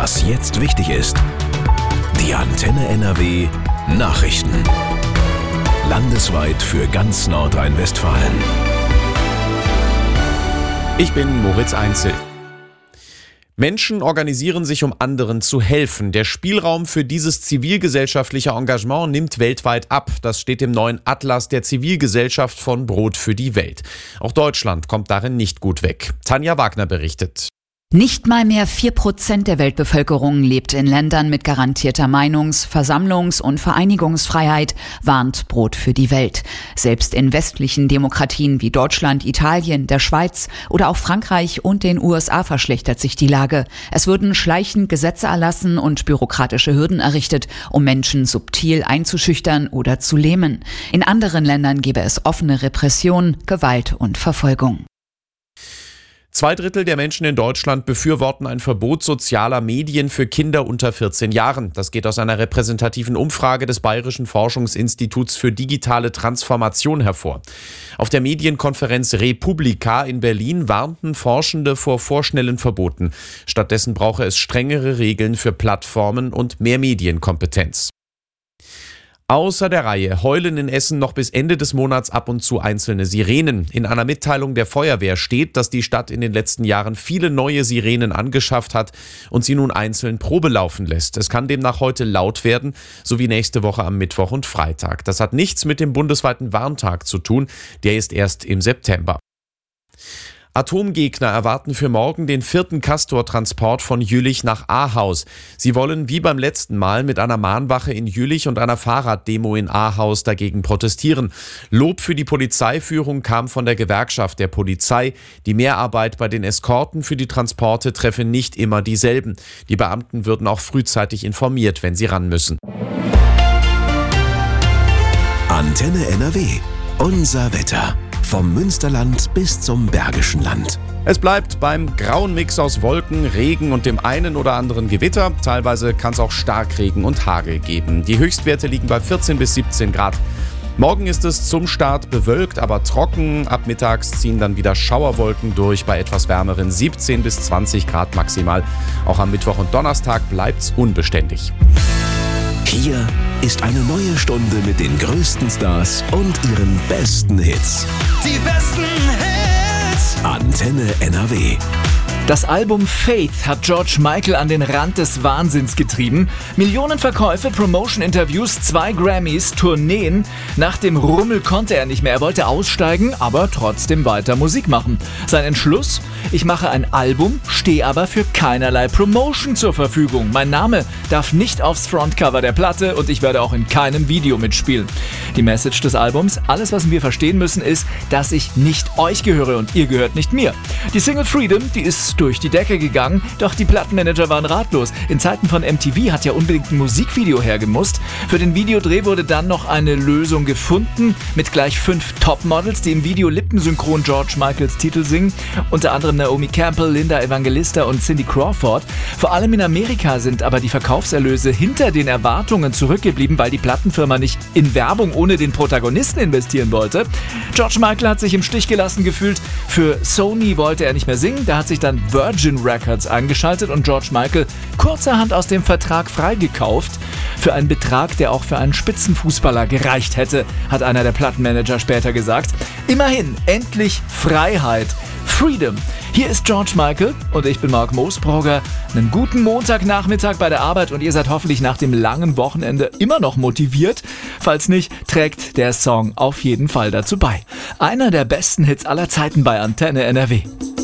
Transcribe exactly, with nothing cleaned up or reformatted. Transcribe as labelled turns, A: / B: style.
A: Was jetzt wichtig ist. Die Antenne N R W Nachrichten. Landesweit für ganz Nordrhein-Westfalen.
B: Ich bin Moritz Einzel. Menschen organisieren sich, um anderen zu helfen. Der Spielraum für dieses zivilgesellschaftliche Engagement nimmt weltweit ab. Das steht im neuen Atlas der Zivilgesellschaft von Brot für die Welt. Auch Deutschland kommt darin nicht gut weg. Tanja Wagner berichtet.
C: Nicht mal mehr vier Prozent der Weltbevölkerung lebt in Ländern mit garantierter Meinungs-, Versammlungs- und Vereinigungsfreiheit, warnt Brot für die Welt. Selbst in westlichen Demokratien wie Deutschland, Italien, der Schweiz oder auch Frankreich und den U S A verschlechtert sich die Lage. Es würden schleichend Gesetze erlassen und bürokratische Hürden errichtet, um Menschen subtil einzuschüchtern oder zu lähmen. In anderen Ländern gäbe es offene Repression, Gewalt und Verfolgung.
B: Zwei Drittel der Menschen in Deutschland befürworten ein Verbot sozialer Medien für Kinder unter vierzehn Jahren. Das geht aus einer repräsentativen Umfrage des Bayerischen Forschungsinstituts für digitale Transformation hervor. Auf der Medienkonferenz Republika in Berlin warnten Forschende vor vorschnellen Verboten. Stattdessen brauche es strengere Regeln für Plattformen und mehr Medienkompetenz. Außer der Reihe heulen in Essen noch bis Ende des Monats ab und zu einzelne Sirenen. In einer Mitteilung der Feuerwehr steht, dass die Stadt in den letzten Jahren viele neue Sirenen angeschafft hat und sie nun einzeln Probe laufen lässt. Es kann demnach heute laut werden, sowie nächste Woche am Mittwoch und Freitag. Das hat nichts mit dem bundesweiten Warntag zu tun, der ist erst im September. Atomgegner erwarten für morgen den vierten Castor-Transport von Jülich nach Ahaus. Sie wollen wie beim letzten Mal mit einer Mahnwache in Jülich und einer Fahrraddemo in Ahaus dagegen protestieren. Lob für die Polizeiführung kam von der Gewerkschaft der Polizei. Die Mehrarbeit bei den Eskorten für die Transporte treffe nicht immer dieselben. Die Beamten würden auch frühzeitig informiert, wenn sie ran müssen.
A: Antenne N R W. Unser Wetter. Vom Münsterland bis zum Bergischen Land.
B: Es bleibt beim grauen Mix aus Wolken, Regen und dem einen oder anderen Gewitter. Teilweise kann es auch Starkregen und Hagel geben. Die Höchstwerte liegen bei vierzehn bis siebzehn Grad. Morgen ist es zum Start bewölkt, aber trocken. Ab mittags ziehen dann wieder Schauerwolken durch bei etwas wärmeren siebzehn bis zwanzig Grad maximal. Auch am Mittwoch und Donnerstag bleibt's unbeständig.
A: Hier ist eine neue Stunde mit den größten Stars und ihren besten Hits.
D: Die besten Hits.
A: Antenne N R W.
E: Das Album Faith hat George Michael an den Rand des Wahnsinns getrieben. Millionen Verkäufe, Promotion-Interviews, zwei Grammys, Tourneen. Nach dem Rummel konnte er nicht mehr. Er wollte aussteigen, aber trotzdem weiter Musik machen. Sein Entschluss? Ich mache ein Album, stehe aber für keinerlei Promotion zur Verfügung. Mein Name darf nicht aufs Frontcover der Platte und ich werde auch in keinem Video mitspielen. Die Message des Albums? Alles, was wir verstehen müssen, ist, dass ich nicht euch gehöre und ihr gehört nicht mir. Die Single Freedom, die ist durch die Decke gegangen, doch die Plattenmanager waren ratlos. In Zeiten von M T V hat ja unbedingt ein Musikvideo hergemusst. Für den Videodreh wurde dann noch eine Lösung gefunden, mit gleich fünf Topmodels, die im Video lippensynchron George Michaels Titel singen. Unter anderem Naomi Campbell, Linda Evangelista und Cindy Crawford. Vor allem in Amerika sind aber die Verkaufserlöse hinter den Erwartungen zurückgeblieben, weil die Plattenfirma nicht in Werbung ohne den Protagonisten investieren wollte. George Michael hat sich im Stich gelassen gefühlt. Für Sony wollte er nicht mehr singen, da hat sich dann Virgin Records eingeschaltet und George Michael kurzerhand aus dem Vertrag freigekauft. Für einen Betrag, der auch für einen Spitzenfußballer gereicht hätte, hat einer der Plattenmanager später gesagt. Immerhin, endlich Freiheit. Freedom. Hier ist George Michael und ich bin Marc Moosbrugger. Einen guten Montagnachmittag bei der Arbeit und ihr seid hoffentlich nach dem langen Wochenende immer noch motiviert. Falls nicht, trägt der Song auf jeden Fall dazu bei. Einer der besten Hits aller Zeiten bei Antenne N R W.